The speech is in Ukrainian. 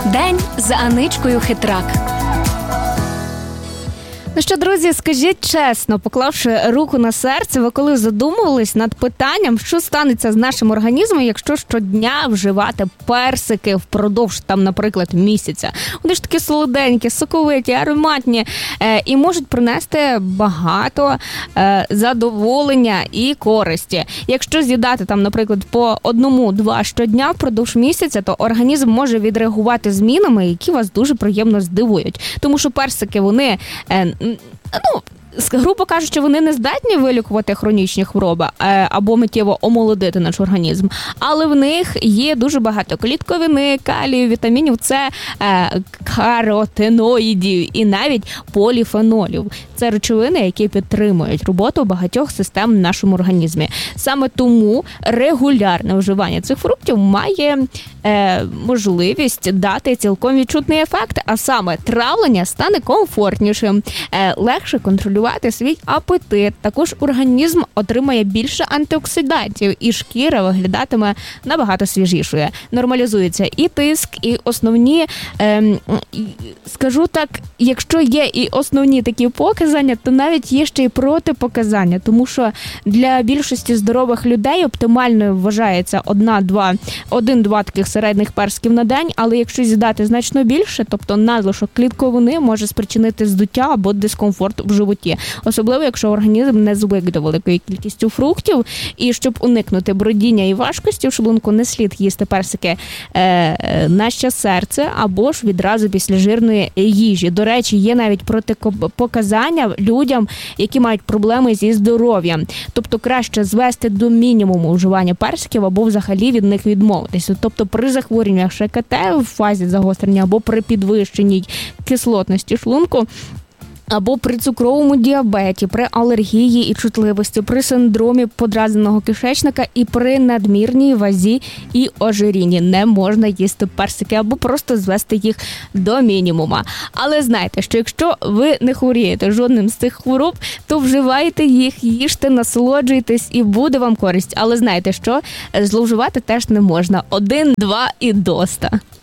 День за Аничкою Хитрак. Ну що, друзі, скажіть чесно, поклавши руку на серце, ви коли задумувались над питанням, що станеться з нашим організмом, якщо щодня вживати персики впродовж, наприклад, місяця? Вони ж такі солоденькі, соковиті, ароматні і можуть принести багато задоволення і користі. Якщо з'їдати, наприклад, по 1-2 щодня впродовж місяця, то організм може відреагувати змінами, які вас дуже приємно здивують. Тому що персики, вони... грубо кажучи, вони не здатні вилікувати хронічні хвороби або миттєво омолодити наш організм, але в них є дуже багато клітковини, калію, вітамінів С, каротиноїдів і навіть поліфенолів. Це речовини, які підтримують роботу багатьох систем в нашому організмі. Саме тому регулярне вживання цих фруктів має можливість дати цілком відчутний ефект, а саме травлення стане комфортнішим, легше контролювати свій апетит. Також організм отримає більше антиоксидантів і шкіра виглядатиме набагато свіжішою. Нормалізується і тиск, і основні, скажу так, якщо є і основні такі показання, то навіть є ще й протипоказання, тому що для більшості здорових людей оптимальною вважається 1-2 таких середніх персиків на день, але якщо з'їдати значно більше, тобто надлишок клітковини може спричинити здуття або дискомфорт в животі. Особливо, якщо організм не звик до великої кількості фруктів, і щоб уникнути бродіння і важкості в шлунку, не слід їсти персики на ще серце або ж відразу після жирної їжі. До речі, є навіть протипоказання людям, які мають проблеми зі здоров'ям. Тобто краще звести до мінімуму вживання персиків або взагалі від них відмовитися. Тобто при захворюваннях ШКТ в фазі загострення або при підвищеній кислотності шлунку, або при цукровому діабеті, при алергії і чутливості, при синдромі подразненого кишечника і при надмірній вазі і ожирінні не можна їсти персики або просто звести їх до мінімума. Але знайте, що якщо ви не хворієте жодним з цих хвороб, то вживайте їх, їжте, насолоджуйтесь і буде вам користь. Але знайте, що зловживати теж не можна. 1-2 і доста.